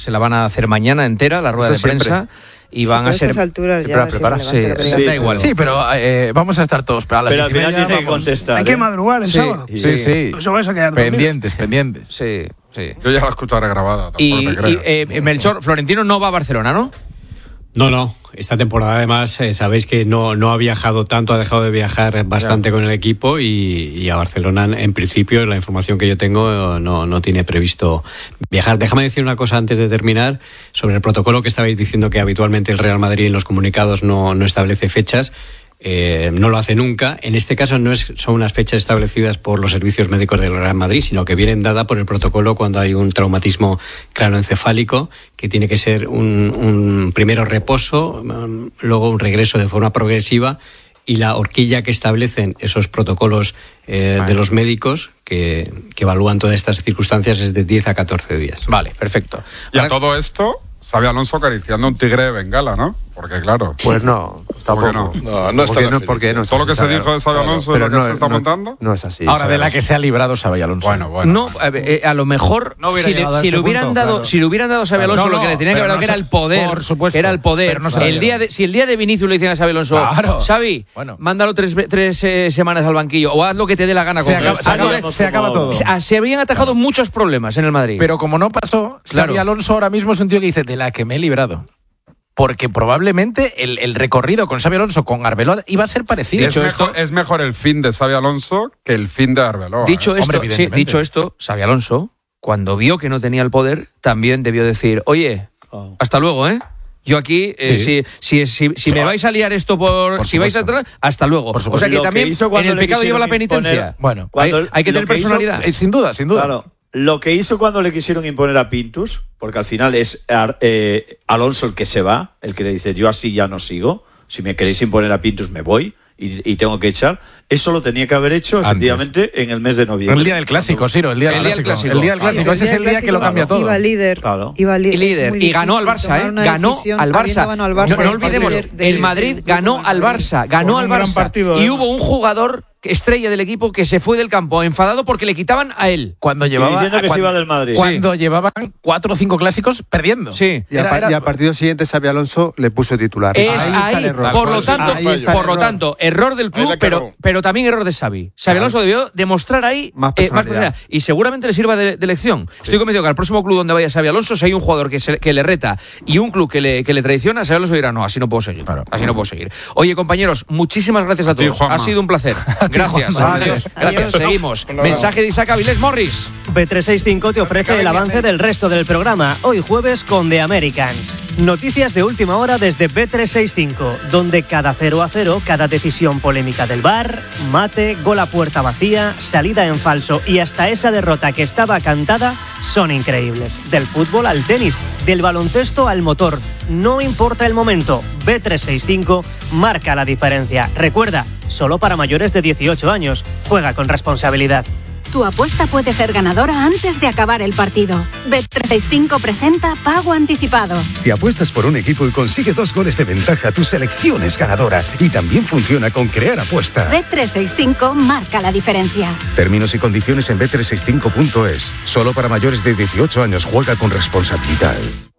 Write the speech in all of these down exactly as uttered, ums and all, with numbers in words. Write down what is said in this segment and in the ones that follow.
se la van a hacer mañana entera, la rueda Eso de prensa. siempre. Y van sí, a ser... a estas alturas ya Para preparar. sí, Sí, da igual. Sí, pero eh, vamos a estar todos. Pero, a las pero al diez y final media tiene que vamos. contestar. Hay ¿eh? que madrugar el Sí, sábado. Sí, sí. Eso vais a quedar dormidos. Pendientes, pendientes. Sí, sí. Yo ya la escucharé grabada. Y, tampoco te y creas. eh, Melchor, Florentino no va a Barcelona, ¿no? No, no. Esta temporada además eh, sabéis que no, no ha viajado tanto, ha dejado de viajar bastante con el equipo y, y a Barcelona en principio, la información que yo tengo, no, no tiene previsto viajar. Déjame decir una cosa antes de terminar sobre el protocolo que estabais diciendo que habitualmente el Real Madrid en los comunicados no, no establece fechas. Eh, no lo hace nunca. En este caso no es, son unas fechas establecidas por los servicios médicos del Real Madrid, sino que vienen dadas por el protocolo cuando hay un traumatismo craneoencefálico, que tiene que ser un, un primero reposo, um, luego un regreso de forma progresiva, y la horquilla que establecen esos protocolos eh, vale. de los médicos que, que evalúan todas estas circunstancias es de diez a catorce días. Vale, perfecto. Y a todo esto, Xabi Alonso acariciando un tigre de Bengala, ¿no? Porque claro... Pues no, tampoco. no? No, no está no, porque no es Todo lo que así, se dijo de Xabi Alonso pero es lo que no, se está no, montando. No es así. Ahora, de la Alonso. que se ha librado Xabi Alonso. Bueno, bueno. No, a, eh, a lo mejor No hubiera si, le, llegado a si este le hubieran punto, dado, claro. si le hubieran dado a Xabi Claro. Alonso No, lo que no, le tenía que pero haber dado no que se- era el poder, por supuesto, era el poder. pero no se lo el dieron. día de, si el día de Vinicius le dicen a Xabi Alonso, Claro. Xavi, Bueno. mándalo tres, ve- tres eh, semanas al banquillo o haz lo que te dé la gana Se con acaba, él. se Haz lo acaba- que- se acaba todo. Se- Se habían atajado muchos problemas en el Madrid. Pero como no pasó, Claro. Xabi Alonso ahora mismo es un tío que dice, de la que me he librado. Porque probablemente el, el recorrido con Xabi Alonso, con Arbeloa, iba a ser parecido. Es mejor, es mejor el fin de Xabi Alonso que el fin de Arbeloa. Dicho ¿eh? esto, Hombre, sí, evidentemente. dicho esto, Xabi Alonso, cuando vio que no tenía el poder, también debió decir, oye, hasta luego, ¿eh? Yo aquí, eh, Sí. si, si, si, si me vais a liar esto por... Por si vais a supuesto. entrar, hasta luego. Por O supuesto. sea que Lo que también hizo en cuando el le pecado lleva la quisieron penitencia. imponer- Bueno, hay, Cuando- hay que lo tener que hizo- personalidad. Eh, sin duda, sin duda. Claro, lo que hizo cuando le quisieron imponer a Pintus, porque al final es Ar- eh, Alonso el que se va, el que le dice yo así ya no sigo, si me queréis imponer a Pintus me voy y, y tengo que echar, eso lo tenía que haber hecho Antes. efectivamente en el mes de noviembre. El día del clásico, Ciro, el día del El día del clásico. clásico. El día del clásico, Claro. ese es el día que lo cambia todo. Iba líder. Claro. Iba li- Y líder. es muy Y ganó al difícil Barça, tomar ¿eh? una Ganó decisión al Barça. habiendo ganado al Barça. No, no El olvidemos, líder del- el Madrid del ganó grupo al Madrid. Barça, ganó Con al un gran Barça. partido, Y ¿eh? hubo un jugador estrella del equipo que se fue del campo enfadado porque le quitaban a él. Cuando Y llevaba, diciendo que se cuando, iba del Madrid. cuando llevaban cuatro o cinco clásicos perdiendo. Sí. Y, a Era- par- era- y al partido siguiente Xabi Alonso le puso titular. Es está ahí, el error. por lo tanto, Ahí está el por lo error. tanto, error del Ahí club, la pero, cagó. pero también error de Xavi. Xavi Alonso debió demostrar ahí Más eh, personalidad. Y seguramente le sirva de, de lección. Estoy convencido que al próximo club donde vaya Xavi Alonso, si hay un jugador que, se- que le reta y un club que le, que le traiciona, Xavi Alonso dirá, no, así no puedo seguir. Así no puedo seguir. Oye, compañeros, muchísimas gracias a ti, todos. Juanma. Ha sido un placer. Gracias. Juanma. Adiós. Gracias. Adiós. Seguimos. Un abrazo. Mensaje de Isaac Avilés Morris. B trescientos sesenta y cinco te ofrece el avance del resto del programa, hoy jueves con The Americans. Noticias de última hora desde B trescientos sesenta y cinco, donde cada cero a cero, cada decisión polémica del V A R, mate, gol a puerta vacía, salida en falso y hasta esa derrota que estaba cantada son increíbles. Del fútbol al tenis, del baloncesto al motor, no importa el momento, B trescientos sesenta y cinco marca la diferencia. Recuerda, solo para mayores de dieciocho años, juega con responsabilidad. Tu apuesta puede ser ganadora antes de acabar el partido. B trescientos sesenta y cinco presenta Pago Anticipado. Si apuestas por un equipo y consigue dos goles de ventaja, tu selección es ganadora. Y también funciona con Crear Apuesta. B trescientos sesenta y cinco marca la diferencia. Términos y condiciones en B trescientos sesenta y cinco punto es. Solo para mayores de dieciocho años, juega con responsabilidad.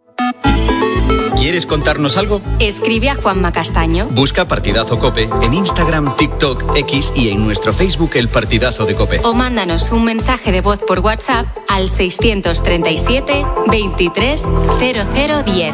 ¿Quieres contarnos algo? Escribe a Juanma Castaño. Busca Partidazo Cope en Instagram, TikTok, X y en nuestro Facebook El Partidazo de Cope. O mándanos un mensaje de voz por WhatsApp al seiscientos treinta y siete, veintitrés, cero cero diez.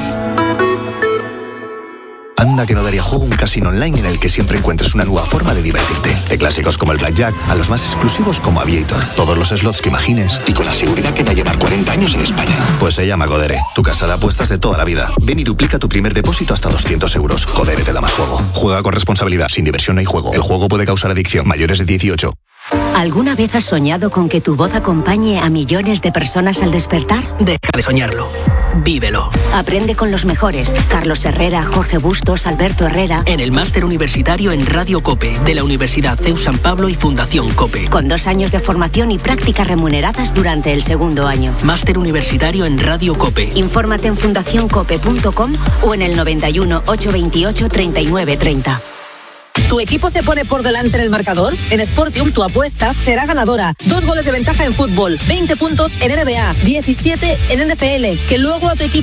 Anda que no daría juego un casino online en el que siempre encuentres una nueva forma de divertirte. De clásicos como el Blackjack a los más exclusivos como Aviator. Todos los slots que imagines y con la seguridad que va a llevar cuarenta años en España. Pues se llama Codere, tu casa de apuestas de toda la vida. Ven y duplica tu primer depósito hasta doscientos euros. Codere te da más juego. Juega con responsabilidad, sin diversión no hay juego. El juego puede causar adicción. Mayores de dieciocho. ¿Alguna vez has soñado con que tu voz acompañe a millones de personas al despertar? Deja de soñarlo. Vívelo. Aprende con los mejores. Carlos Herrera, Jorge Bustos, Alberto Herrera. En el máster universitario en Radio COPE de la Universidad C E U San Pablo y Fundación COPE. Con dos años de formación y prácticas remuneradas durante el segundo año. Máster universitario en Radio COPE. Infórmate en fundación cope punto com o en el noventa y uno, ochocientos veintiocho, treinta y nueve treinta. ¿Tu equipo se pone por delante en el marcador? En Sportium tu apuesta será ganadora. Dos goles de ventaja en fútbol, veinte puntos en N B A, diecisiete en N F L. Que luego a tu equipo